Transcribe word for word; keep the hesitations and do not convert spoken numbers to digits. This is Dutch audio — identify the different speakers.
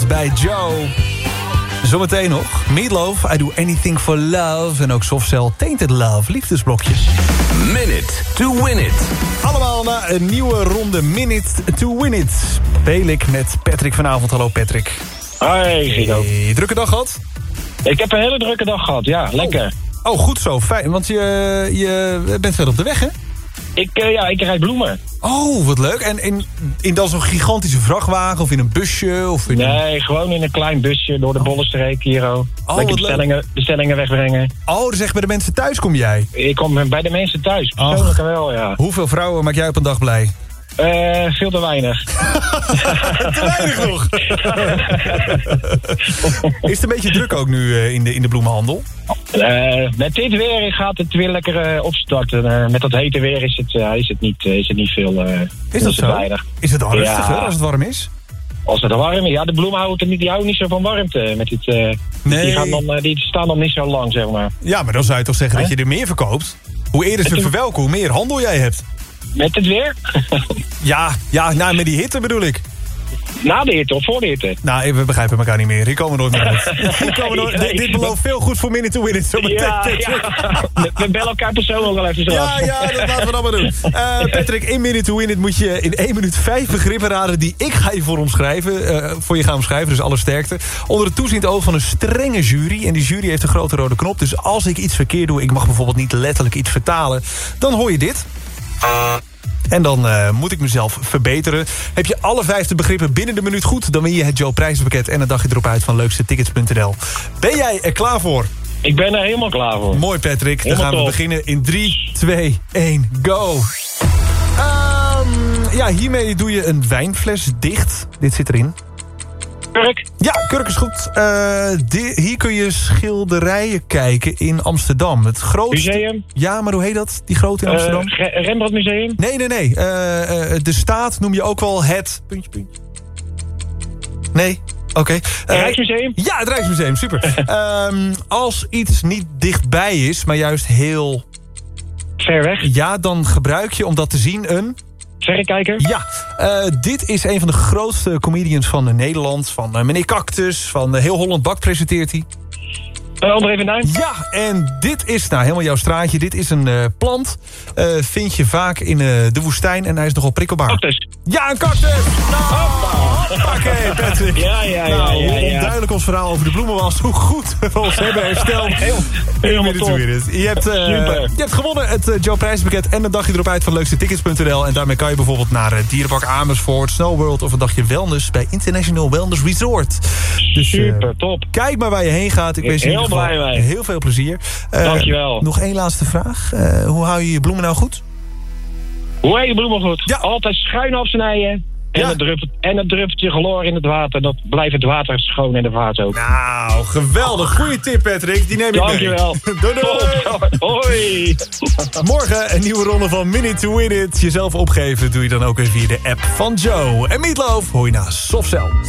Speaker 1: bij Joe. Zometeen nog Meatloaf, I Do Anything For Love. En ook Softcell, Tainted Love, liefdesblokjes.
Speaker 2: Minute to Win It.
Speaker 1: Allemaal naar een nieuwe ronde Minute to Win It. Speel ik met Patrick vanavond. Hallo Patrick.
Speaker 3: Hoi, Guido.
Speaker 1: Hey, drukke dag gehad?
Speaker 3: Ik heb een hele drukke dag gehad, ja, lekker.
Speaker 1: Oh, oh goed zo, fijn. Want je, je bent verder op de weg, hè?
Speaker 3: Ik, uh, ja, ik rijd bloemen.
Speaker 1: Oh, wat leuk. En in, in dan zo'n gigantische vrachtwagen of in een busje? Of in
Speaker 3: nee,
Speaker 1: een...
Speaker 3: gewoon in een klein busje door de oh. Bollenstreek hier. Oh, lekker bestellingen, bestellingen wegbrengen.
Speaker 1: Oh, dus echt bij de mensen thuis kom jij?
Speaker 3: Ik kom bij de mensen thuis, persoonlijk wel, ja.
Speaker 1: Hoeveel vrouwen maak jij op een dag blij?
Speaker 3: Uh, veel te weinig.
Speaker 1: Te weinig nog. Is het een beetje druk ook nu uh, in, de, in de bloemenhandel?
Speaker 3: Uh, met dit weer gaat het weer lekker uh, opstarten. Uh, met dat hete weer is het, uh, is het, niet, uh, is het niet veel. Uh,
Speaker 1: is dat zo? Weinig. Is het dan rustiger ja. als het warm is?
Speaker 3: Als het warm is, ja, de bloemen houden niet, die houden niet zo van warmte. Met dit, uh, nee. die, gaan dan, uh, die staan dan niet zo lang, zeg maar.
Speaker 1: Ja, maar dan zou je toch zeggen huh? dat je er meer verkoopt? Hoe eerder ze verwelken, hoe meer handel jij hebt.
Speaker 3: Met het weer?
Speaker 1: ja, ja nou, met die hitte bedoel ik.
Speaker 3: Na de hitte of voor de hitte?
Speaker 1: Nou, we begrijpen elkaar niet meer. Hier komen we nooit meer uit. Hier komen we nooit... nee, dit belooft veel goed voor Minute to Win It. Zo
Speaker 3: ja, ja. We bellen elkaar persoonlijk wel even zo
Speaker 1: Ja, af. ja, dat laten we dan maar doen. Uh, Patrick, in Minute to Win It moet je in één minuut vijf begrippen raden die ik ga je voor omschrijven. Uh, voor je gaan omschrijven, dus alle sterkte. Onder het toeziend oog van een strenge jury. En die jury heeft een grote rode knop. Dus als ik iets verkeerd doe, ik mag bijvoorbeeld niet letterlijk iets vertalen, dan hoor je dit. En dan uh, moet ik mezelf verbeteren. Heb je alle vijfde begrippen binnen de minuut goed, dan win je het Joe prijzenpakket en een dagje erop uit van leukste tickets punt n l. Ben jij er klaar voor?
Speaker 3: Ik ben er helemaal klaar voor.
Speaker 1: Mooi Patrick, helemaal dan gaan top. we beginnen in drie, twee, één, go. Um, ja, hiermee doe je een wijnfles dicht. Dit zit erin.
Speaker 3: Kurk?
Speaker 1: Ja, kurk is goed. Uh, die, hier kun je schilderijen kijken in Amsterdam. Het grootste...
Speaker 3: Museum?
Speaker 1: Ja, maar hoe heet dat? Die grote in Amsterdam?
Speaker 3: Uh, Rembrandt Museum?
Speaker 1: Nee, nee, nee. Uh, uh, de Staat noem je ook wel het... Puntje, puntje. Nee? Oké. Okay. Uh,
Speaker 3: Rijksmuseum?
Speaker 1: Ja, het Rijksmuseum. Super. um, als iets niet dichtbij is, maar juist heel...
Speaker 3: ver weg?
Speaker 1: Ja, dan gebruik je om dat te zien een...
Speaker 3: Verrekijker?
Speaker 1: Ja, uh, dit is een van de grootste comedians van Nederland. Van uh, meneer Cactus, van uh, Heel Holland Bak presenteert hij.
Speaker 3: Uh, André van Duin?
Speaker 1: Ja, en dit is nou helemaal jouw straatje. Dit is een uh, plant. Uh, vind je vaak in uh, de woestijn en hij is nogal prikkelbaar.
Speaker 3: Cactus?
Speaker 1: Ja, een cactus! Nou, oké, Patrick.
Speaker 3: Ja, ja, ja.
Speaker 1: Nou,
Speaker 3: ja, ja,
Speaker 1: hoe
Speaker 3: ja.
Speaker 1: onduidelijk ons verhaal over de bloemen was. Hoe goed we ons hebben hersteld.
Speaker 3: Heel, helemaal top.
Speaker 1: Je hebt, uh, je hebt gewonnen het uh, Joe prijzenpakket en een dagje erop uit van leukste tickets punt n l. En daarmee kan je bijvoorbeeld naar uh, Dierenpark Amersfoort, Snow World of een dagje wellness bij International Wellness Resort. Dus,
Speaker 3: super,
Speaker 1: uh,
Speaker 3: top.
Speaker 1: Kijk maar waar je heen gaat. Ik wens je
Speaker 3: heel blij mee.
Speaker 1: Heel veel plezier. Uh,
Speaker 3: Dankjewel.
Speaker 1: Nog één laatste vraag. Uh, hoe hou je je bloemen nou goed?
Speaker 3: Hoe hou je bloemen goed?
Speaker 1: Ja.
Speaker 3: Altijd schuin afsnijden. En,
Speaker 1: ja.
Speaker 3: het druppelt, en het druppeltje chloor in het water. Dat blijft het water schoon in de vaat ook.
Speaker 1: Nou, geweldig. Goeie tip, Patrick. Die neem ik
Speaker 3: Dankjewel.
Speaker 1: mee. Doei, doei.
Speaker 3: Hoi.
Speaker 1: Morgen een nieuwe ronde van Minute to Win It. Jezelf opgeven doe je dan ook weer via de app van Joe. En Meatloaf hoor je na Softcell.